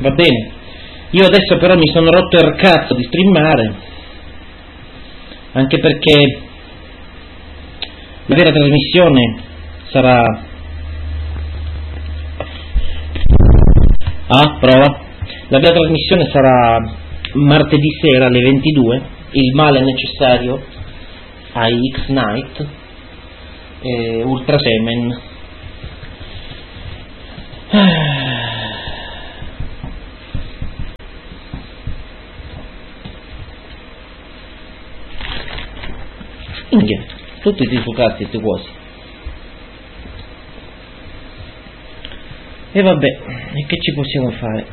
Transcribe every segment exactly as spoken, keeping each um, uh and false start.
Va bene. Io adesso però mi sono rotto il cazzo di streamare, anche perché la vera trasmissione sarà... Ah, prova. La vera trasmissione sarà martedì sera alle ventidue, il male necessario ai X-Night e Ultrasemen. Inghia, tutti ti fucati e quasi. E vabbè, e che ci possiamo fare?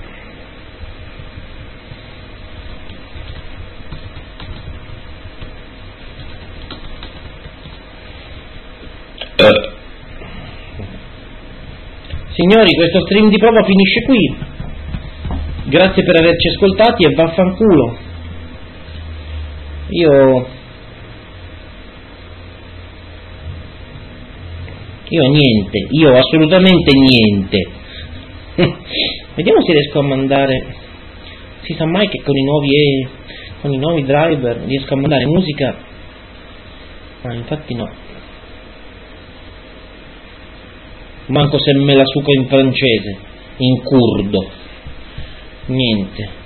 Uh. Signori, questo stream di prova finisce qui. Grazie per averci ascoltati e vaffanculo. Io... Io niente, io assolutamente niente. Vediamo se riesco a mandare... Si sa mai che con i nuovi e... con i nuovi driver riesco a mandare musica? Ah, infatti no. Manco se me la suco in francese, in curdo. Niente.